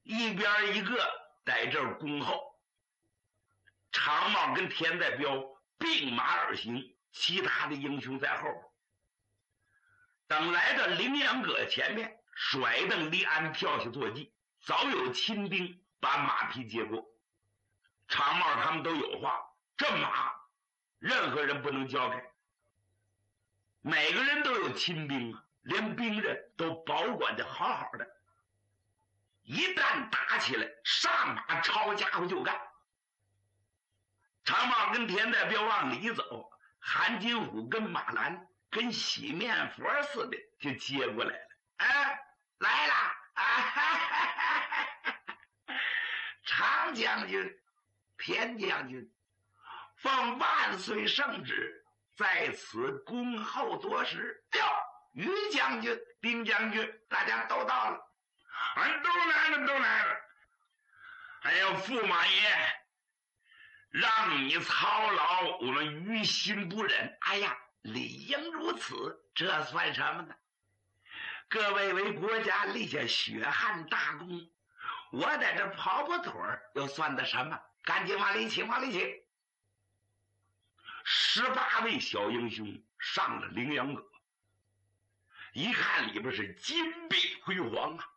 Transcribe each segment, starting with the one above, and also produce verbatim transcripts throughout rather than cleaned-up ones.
一边一个在这儿恭候。长毛跟田代彪并马而行，其他的英雄在后边。等来到羚羊阁前面，甩蹬离鞍跳下坐骑，早有亲兵把马匹接过。长毛他们都有话，这马任何人不能交开，每个人都有亲兵啊，连兵人都保管的好好的，一旦打起来，上马抄家伙就干。长毛跟田代彪往里走，韩金虎跟马兰跟洗面佛似的就接过来了。哎，来了！啊哈哈哈哈，常将军、田将军，奉万岁圣旨，在此恭候多时。哟，于将军、丁将军，大家都到了。俺都来了，都来了。哎呀，驸马爷，让你操劳，我们于心不忍。哎呀，理应如此，这算什么呢？各位为国家立下血汗大功，我在这跑跑腿儿，又算得什么？赶紧往里请，往里请。十八位小英雄上了羚羊阁，一看里边是金碧辉煌啊，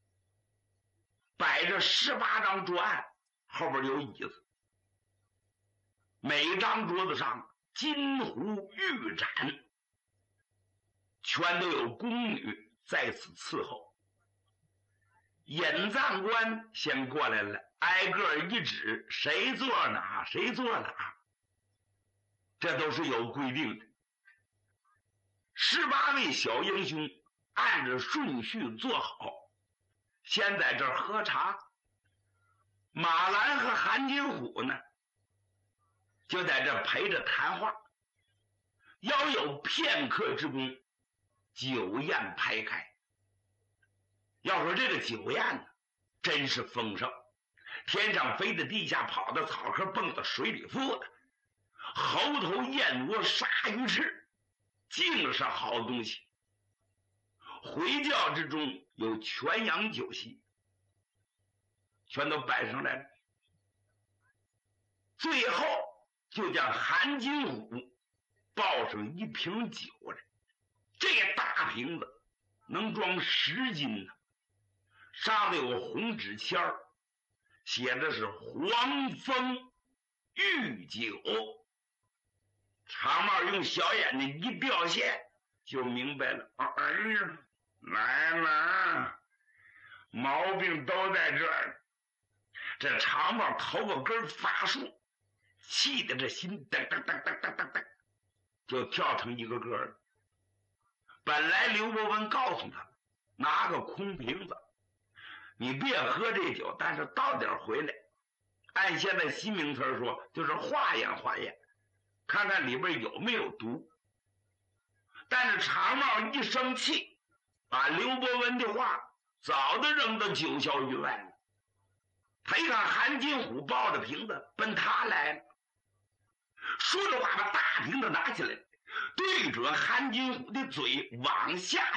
摆着十八张桌案，后边有椅子，每张桌子上金壶玉盏，全都有宫女在此伺候。引葬官先过来了，挨个一指，谁坐哪谁坐哪，这都是有规定的。十八位小英雄按着顺序坐好，先在这儿喝茶。马兰和韩金虎呢，就在这陪着谈话。要有片刻之功，酒宴排开。要说这个酒宴呢，真是丰盛，天上飞的，地下跑的，草壳蹦的，水里浮的，猴头燕窝鲨鱼翅，尽是好东西。回教之中有全羊酒席，全都摆上来了。最后就将韩金虎抱上一瓶酒来，这大瓶子能装十斤呢，上面有红纸签儿，写的是黄蜂御酒。长帽用小眼睛一表现，就明白了。哎呀，来了，毛病都在这儿。这长帽头发根发竖，气得这心噔噔噔噔噔噔噔就跳成一个个了。本来刘伯温告诉他，拿个空瓶子，你别喝这酒，但是倒点回来，按现在新名词说，就是化验化验，看看里边有没有毒。但是长帽一生气，把刘伯温的话早都扔到九霄云外了。他一看韩金虎抱着瓶子奔他来了，说着话把大瓶子拿起来，对准韩金虎的嘴往下